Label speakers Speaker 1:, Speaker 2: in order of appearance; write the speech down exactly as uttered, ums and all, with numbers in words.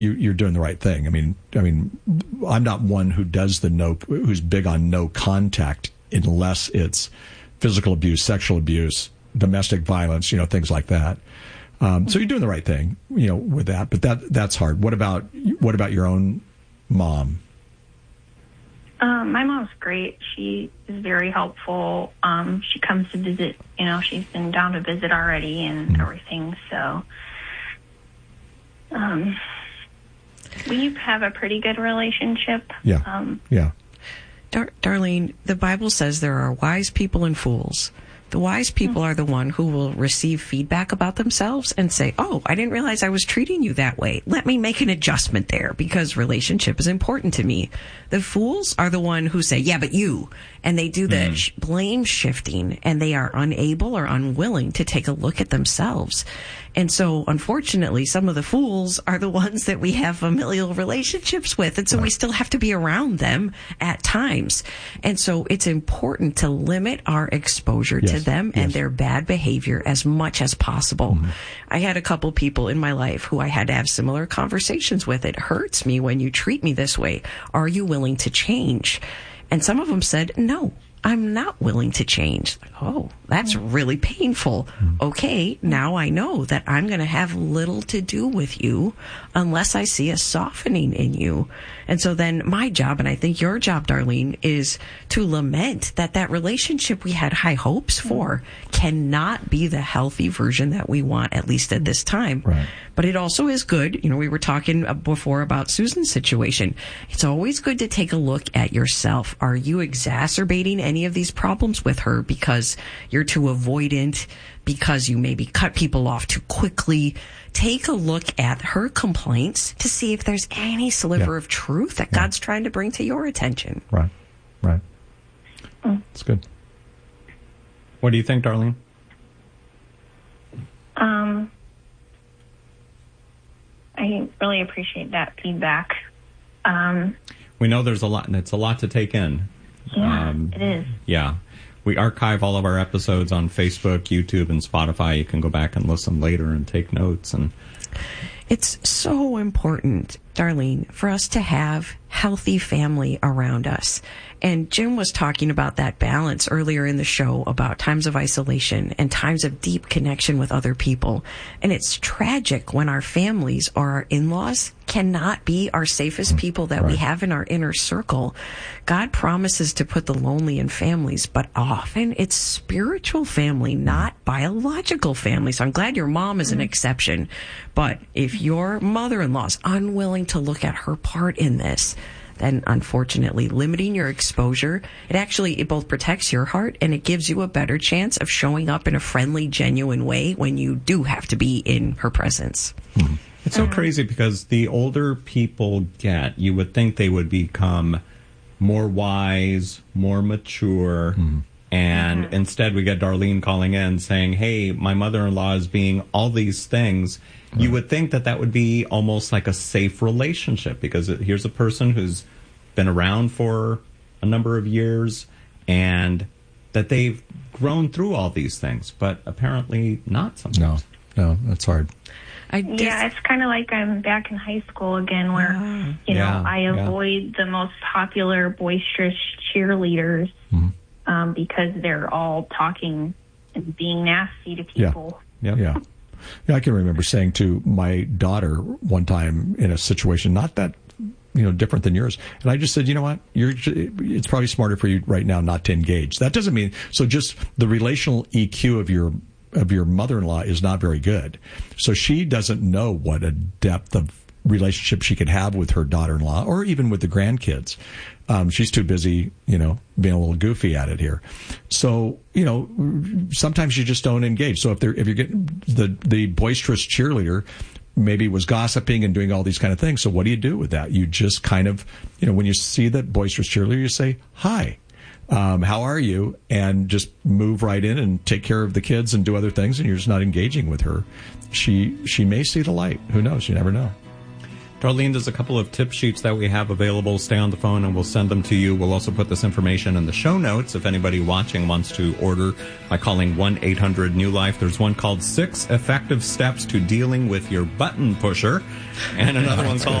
Speaker 1: you, you're doing the right thing. I mean, I mean, I'm not one who does the no, who's big on no contact unless it's physical abuse, sexual abuse, domestic violence, you know, things like that. Um, so you're doing the right thing, you know, with that. But that that's hard. What about what about your own mom?
Speaker 2: Um, my mom's great. She is very helpful. Um, she comes to visit. You know, she's been down to visit already and mm-hmm. everything. So. Um, We have a pretty good relationship.
Speaker 1: Yeah.
Speaker 2: Um,
Speaker 1: yeah.
Speaker 3: Dar- Darlene, the Bible says there are wise people and fools. The wise people are the one who will receive feedback about themselves and say, oh, I didn't realize I was treating you that way. Let me make an adjustment there because relationship is important to me. The fools are the one who say, yeah, but you. And they do the mm. sh- blame shifting, and they are unable or unwilling to take a look at themselves. And so, unfortunately, some of the fools are the ones that we have familial relationships with. And so right. we still have to be around them at times. And so it's important to limit our exposure yes. to them yes. and their bad behavior as much as possible. Mm-hmm. I had a couple people in my life who I had to have similar conversations with. It hurts me when you treat me this way. Are you willing to change? And some of them said, no, I'm not willing to change. Oh, that's really painful. Okay, now I know that I'm going to have little to do with you unless I see a softening in you. And so then my job, and I think your job, Darlene, is to lament that that relationship we had high hopes for cannot be the healthy version that we want, at least at this time.
Speaker 1: Right.
Speaker 3: But it also is good. You know, we were talking before about Susan's situation. It's always good to take a look at yourself. Are you exacerbating any of these problems with her because you're too avoidant, because you maybe cut people off too quickly? Take a look at her complaints to see if there's any sliver yeah. of truth that yeah. God's trying to bring to your attention.
Speaker 1: Right, right. That's good.
Speaker 4: What do you think, Darlene?
Speaker 2: Um, I really appreciate that feedback. Um,
Speaker 4: we know there's a lot, and it's a lot to take in.
Speaker 2: Yeah,
Speaker 4: um,
Speaker 2: it is.
Speaker 4: Yeah. We archive all of our episodes on Facebook, YouTube, and Spotify. You can go back and listen later and take notes. And
Speaker 3: it's so important, Darlene, for us to have healthy family around us. And Jim was talking about that balance earlier in the show about times of isolation and times of deep connection with other people. And it's tragic when our families or our in-laws cannot be our safest people that right. we have in our inner circle. God promises to put the lonely in families, but often it's spiritual family, not biological family. So I'm glad your mom is an exception. But if your mother-in-law is unwilling to look at her part in this, then unfortunately limiting your exposure, it actually, it both protects your heart and it gives you a better chance of showing up in a friendly, genuine way when you do have to be in her presence.
Speaker 4: Hmm. It's so crazy because the older people get, you would think they would become more wise, more mature, hmm. and mm-hmm. instead we get Darlene calling in saying, hey, my mother-in-law is being all these things. You would think that that would be almost like a safe relationship because here's a person who's been around for a number of years and that they've grown through all these things, but apparently not sometimes.
Speaker 1: No, no, that's hard.
Speaker 2: I guess, yeah, it's kind of like I'm back in high school again where, uh, you know,
Speaker 4: yeah,
Speaker 2: I avoid yeah. the most popular, boisterous cheerleaders mm-hmm. um, because they're all talking and being nasty to people.
Speaker 1: Yeah, yeah. yeah. Yeah, I can remember saying to my daughter one time in a situation not that, you know, different than yours, and I just said, you know what, you're. It's probably smarter for you right now not to engage. That doesn't mean so. Just the relational E Q of your of your mother-in-law is not very good, so she doesn't know what a depth of relationship she could have with her daughter-in-law or even with the grandkids. Um, she's too busy, you know, being a little goofy at it here. So, you know, sometimes you just don't engage. So if they're, if you're getting the, the boisterous cheerleader maybe was gossiping and doing all these kind of things. So what do you do with that? You just kind of, you know, when you see that boisterous cheerleader, you say, hi, um, how are you? And just move right in and take care of the kids and do other things. And you're just not engaging with her. She, she may see the light. Who knows? You never know.
Speaker 4: Darlene, there's a couple of tip sheets that we have available. Stay on the phone and we'll send them to you. We'll also put this information in the show notes if anybody watching wants to order by calling one eight hundred new life. There's one called Six Effective Steps to Dealing with Your Button Pusher, and another one called